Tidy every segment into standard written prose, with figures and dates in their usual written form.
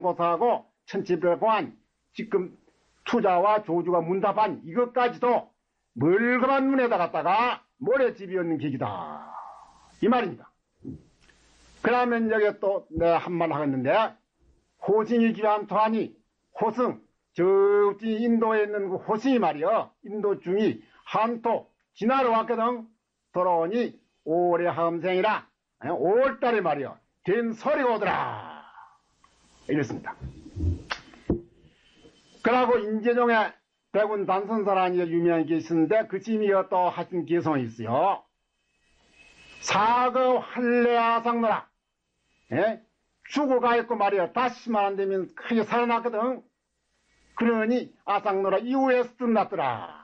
고사하고 천지백관 지금 투자와 조주가 문답한 이것까지도 멀거만 문에다 갖다가 모래집이었는 계기다 이 말입니다. 그러면 여기 또 내가 한 말 하겠는데, 호승이 귀한 토하니, 호승, 저 인도에 있는 그 호승이 말이여, 인도 중이 한토 지나러 왔거든. 돌아오니 올해 함생이라 5월달에 말이여 된 소리가 오더라 이랬습니다. 그러고 인제종에 백운 단선사라는 유명한 게 있었는데 그 짐이여 또 하신 개성이 있어요. 사거 할례아상노라, 죽어가 있고 말이야 다시만 안 되면 크게 살아났거든. 그러니 아상노라 이후에 끝났더라.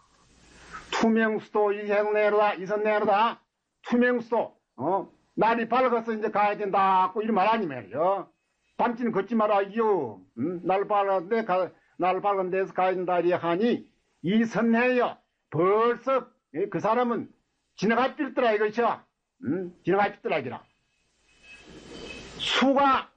투명수도 이선내로다 투명수도 날이 밝아서 이제 가야 된다고 이런 말 아니 말이야. 밤지는 걷지 마라 이요. 날 밝은 데서 가야 된다 이 하니 이 선내여 벌써 그 사람은 지나가 삐더라 이것이야. 지나가 삐더라 이거라. 수가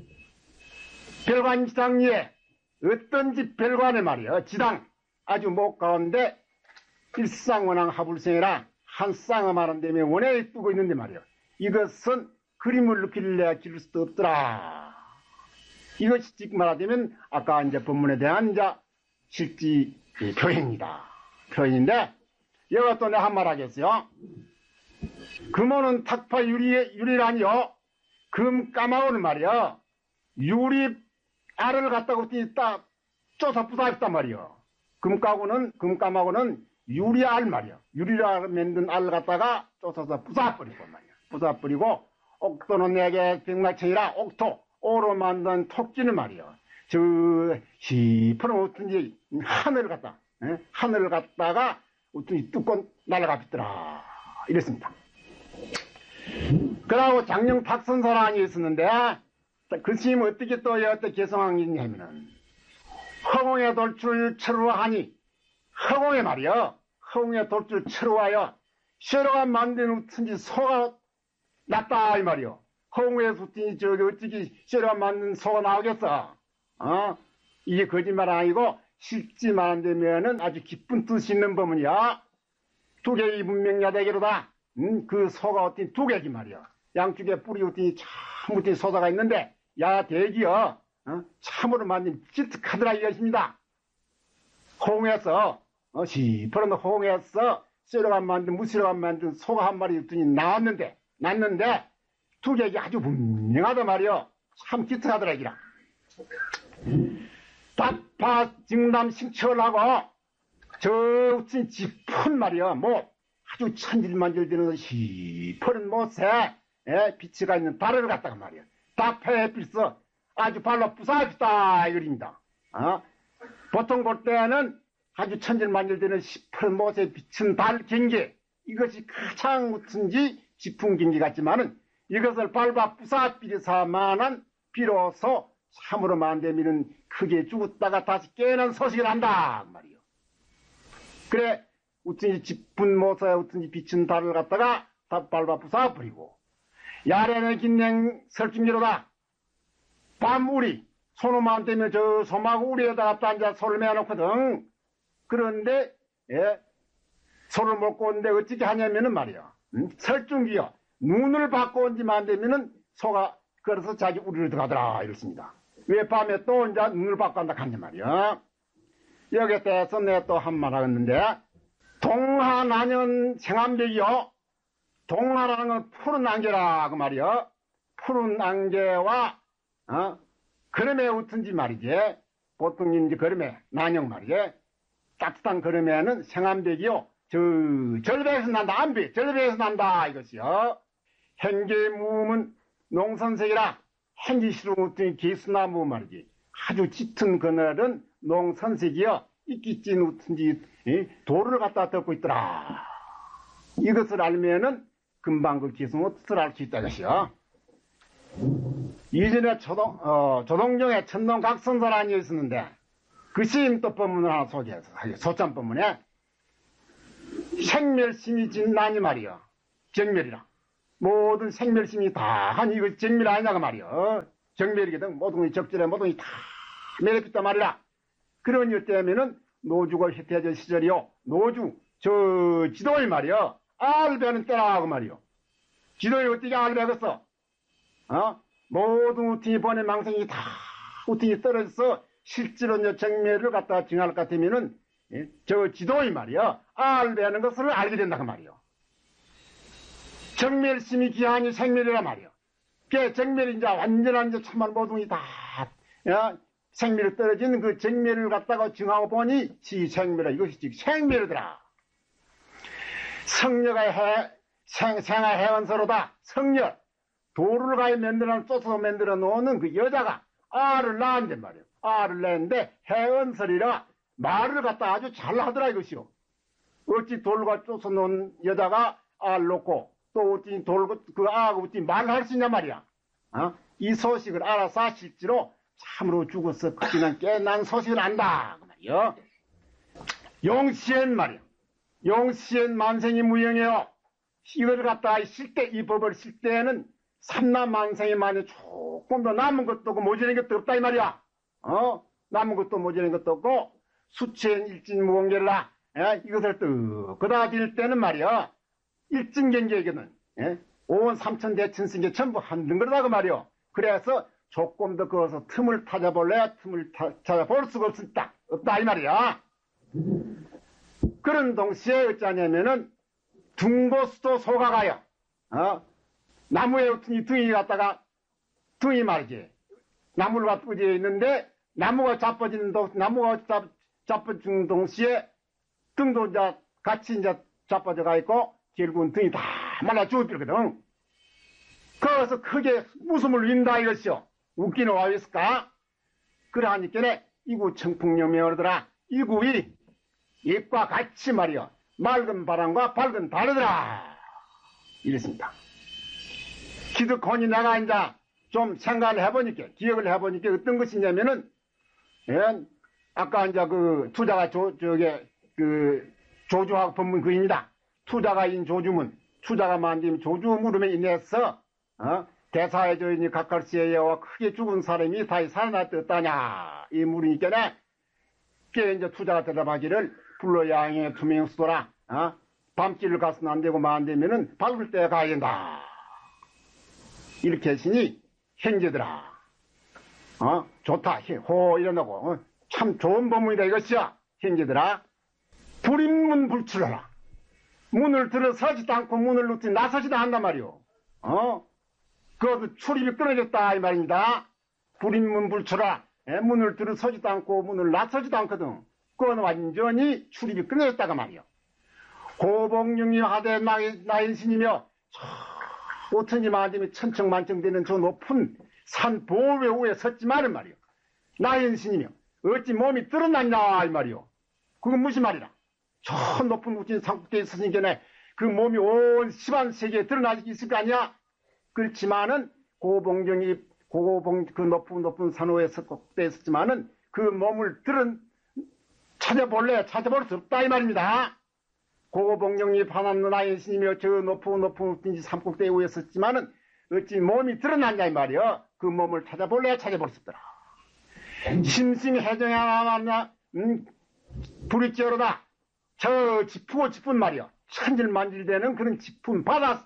별관 지당 위에 어떤 집 별관에 말이야 지당 아주 못 가운데 일상원왕 하불생이라 한 쌍을 말한다며 원에 뜨고 있는데 말이야. 이것은 그림을 느낄래야 기를 수도 없더라. 이것이 즉 말하자면 아까 이제 본문에 대한 이제 실지 표현입니다. 표현인데 여기 또 내가 한 말 하겠어요. 금오는 탁파 유리라니요. 금 까마오는 말이야. 유리 알을 갖다가 딱 쪼서 부사했단 말이야. 금 까마고는 유리알 말이야. 유리알 만든 알을 갖다가 쪼서서 부사버리고 말이야. 부사버리고 옥토는 내게 백마천이라 옥토 오로 만든 토끼는 말이야. 저 시퍼런 어떤지 하늘을 갖다가 어떤지 뚜껑 날아가있더라 이랬습니다. 그러고 장령 탁선사라니 있었는데 그 스님 어떻게 또 어떻게 개성한 게 있냐면은 허공에 돌출 철우하니 허공에 말이야. 허공에 돌출 철우하여 쇠로가 만든 우튼지 소가 났다 이 말이야. 허공에서 우튼지 저기 어찌기 쇠로가 만든 소가 나오겠어. 이게 거짓말 아니고 실지 말한다면은 아주 기쁜 뜻이 있는 법문이야. 두개이 문명야대기로다. 그 소가 어떤 두 개지 말이야. 양쪽에 뿌리 어떤 참 어떤 소다가 있는데 야대기여 참으로 만든 기특하더라 이것입니다. 호응해서 시퍼런 호응해서 쇠로가 만든 무쇠로가 만든 소가 한 마리 있더니 났는데 두 개가 아주 분명하다 말이여. 참 기특하더라 이기라. 답파 증남 심철하고 저 짚은 말이여 뭐 아주 천질만질 되는 시퍼런 못에 빛이가 있는 달을 갖다가 말이야. 답파에 빛서 아주 발로 부사했다 이거입니다. 보통 볼 때는 아주 천질만질 되는 시퍼런 못에 비친 달 경계 이것이 가장 무슨지 짚은 경계 같지만은 이것을 밟아 부사비리사만한 비로소 참으로 만되면은 크게 죽었다가 다시 깨어난 소식을 한다 말이요. 그래 어쩐지 짚은 못에 어쩐지 비친 달을 갖다가 다 밟아 부사버리고 야래는 긴냉 설중기로다. 밤우리 소놈만 되면 저 소막 우리에다 갖다 앉아 소를 매어놓거든. 그런데 소를 먹고 오는데 어떻게 하냐면은 말이야. 설중기요. 눈을 받고 온지만 되면은 소가 걸어서 자기 우리를 들어가더라 이렇습니다. 왜 밤에 또 이제 눈을 받고 한다 하냐 말이야. 여기에 대해서 내가 또 한 말 하겠는데 동하난연 생암백이요. 동하라는 건 푸른 안개라 그 말이요. 푸른 안개와 걸음에 웃은지 말이지. 보통 이제 걸음에 난영 말이지. 따뜻한 걸음에는 생암백이요. 저 절벽에서 난다. 안배 절벽에서 난다 이것이요. 행계무음은 농선색이라 행기시로 웃더니 개수나무 말이지. 아주 짙은 그늘은 농선색이요. 이끼찐 웃은지 돌을 갖다 덮고 있더라. 이것을 알면은 금방 그 기승의 뜻을 알 수 있다 이것이요. 이전에 조동정에 천동각선사라는 게 있었는데 그 시임 또 법문을 하나 소개해서 소참 법문에 생멸심이 진나니 말이요. 정멸이라. 모든 생멸심이 다 한 이거 정멸 아니냐고 말이요. 정멸이거든. 모든 적절해 모든 다 매력있단 말이라. 그런 일 때문에는 노주가 휘태해진 시절이요. 노주 저 지도이 말이요. 알배는 떠나고 말이요. 지도이 어떻게 알배겠어? 모든 우팅이 보낸 망생이 다 우팅이 떨어져서 실제로 이제 정멸을 갖다가 증할 것 같으면은 저 지도이 말이요. 알배하는 것을 알게 된다고 말이요. 정멸심이 기한이 생멸이라 말이요. 그 정멸이 이제 완전한 이제 참말 모든 이 다 생멸이 떨어진 그 정멸을 갖다가 증하고 보니 지생멸이라 이것이 즉 생멸이더라. 성녀가 생아 해원서로다. 성녀 돌을 가해 쫓아서 만들어 놓는 그 여자가 알을 낳았단 말이에요. 알을 낳는데 해원설이라 말을 갖다 아주 잘 하더라 이것이요. 어찌 돌과 쫓아 놓은 여자가 알 놓고 또 어찌 그 아하고 어찌 말할 수 있냐 말이야. 이 소식을 알아서 실제로 참으로 죽어서 그냥 깨난 소식을 안다 그 말이요. 용시엔 말이야. 용시엔 만생이 무용해요. 이걸 갖다가 실때 이 법을 실 때에는 삼남 만생이 만에 조금 더 남은 것도 없고 모자란 것도 없다 이 말이야. 남은 것도 모자란 것도 없고 수체엔 일진무공계라 이것을 또 그다질 때는 말이야. 일진경계거든. 온 삼천대천승계 전부 한든 거라고 말이요. 그래서 조금 더 그어서 틈을 찾아볼래 틈을 찾아볼 수가 없다 이 말이야. 그런 동시에 어쩌냐면은 둥고수도 속아가요. 나무에 이 등이 갖다가 등이 말이지. 나무를 갖고 이제 있는데 나무가 자빠진 동시에 등도 이제 같이 이제 자빠져 가 있고 결국은 등이 다 말라 죽어버리거든. 거기서 크게 웃음을 윈다 이것이요. 웃기는 와 있을까? 그러하니까 이구 청풍염명하더라. 이구이 입과 같이 말이요. 맑은 바람과 밝은 다르더라. 이랬습니다. 기득권이 내가 이제 좀 생각을 해보니까, 기억을 해보니까 어떤 것이냐면은, 아까 이제 그 투자가 조주학 법문 그입니다. 투자가 인 조주문, 투자가 만든 조주 물음에 인해서, 대사의 조인이 각갈시에와 크게 죽은 사람이 다시 살아났다냐. 이 물이니까네, 꽤 이제 투자가 대답하기를 불러야행의 투명수도라, 밤길을 가서는 안 되고 만 되면은 밝을 때 가야 된다. 이렇게 했으니, 형제들아, 좋다, 호, 이러고, 참 좋은 법문이다, 이것이야. 형제들아, 불임문 불출하라. 문을 들어서지도 않고 문을 놓지 나서지도 않단 말이오. 그것도 출입이 끊어졌다, 이 말입니다. 불임문 불출하라. 문을 들어서지도 않고 문을 나서지도 않거든. 그건 완전히 출입이 끊어졌다가 말이오. 고복령이 하되 나인신이며, 오천지 만점이 천청만청 되는 저 높은 산 보배 위에 섰지만은 말이오. 나인신이며, 어찌 몸이 드러났냐, 이 말이오. 그건 무슨 말이라. 저 높은 우진 산꼭대기에 서니까 그 몸이 온 시반 세계에 드러나 있을 거 아니야? 그렇지만은 그 높은 산호에 꼭대기에 섰지만은 그 몸을 찾아볼 수 없다 이 말입니다. 고봉령이 반한 나의 신이며 저 높은 산꼭대기 위에 섰지만은 어찌 몸이 드러났냐 이 말이여. 그 몸을 찾아볼 수 없더라. 심심해정에 나왔나 불이 찌어로다. 저 짚은 말이여. 천질만질되는 그런 짚은 바다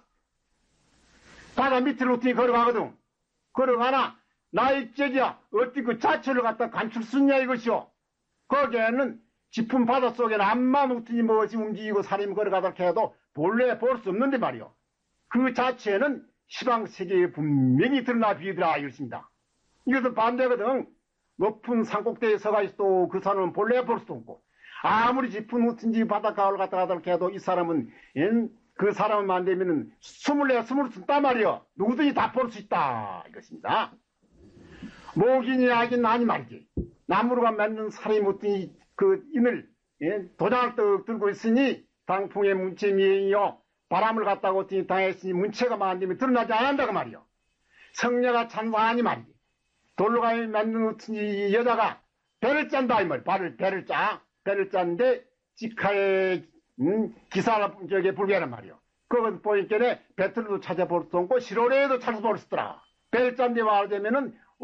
밑을 어떻게 걸어가거든. 걸어가나 나의 째기야 어떻게 그 자체를 갖다 감출 수 있냐 이것이요. 거기에는 짚은 바다 속에는 암만 어떻게 무엇이 움직이고 사람이 걸어가다 해도 본래 볼 수 없는데 말이요. 그 자체는 시방세계에 분명히 드러나 비더라 이것입니다. 이것은 반대거든. 높은 산꼭대기에 서가 있어도 그 사람은 본래 볼 수도 없고 아무리 짚은 어떤지 바닷가를 갖다 해도 이 사람은 그 사람만 되면은 24, 쓴단 말이요. 누구든지 다 볼 수 있다 이것입니다. 목인이 악인 아니 말이지. 나무로가 맺는 사람이 어떤 그 인을 도장을 떡 들고 있으니 당풍의 문체 미행이요. 바람을 갖다가 어떤 당했으니 문체가 만들면 드러나지 않는다고 말이요. 성녀가 찬사하니 말이지. 돌로 가면 맺는 어떤 이 여자가 배를 짠다 이 말이야. 배를 짠데 직하에 기사를 불개하는 말이요. 그건 보니까 배틀도 찾아볼 수 없고 실오래에도 찾아볼 수 있더라. 배를 짠데 말되면은